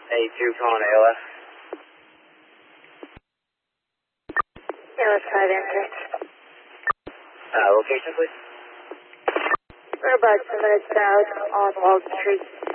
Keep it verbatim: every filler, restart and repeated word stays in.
A two calling A L S. A L S five enter. Uh, location, please. We're about two minutes south on Walton Street.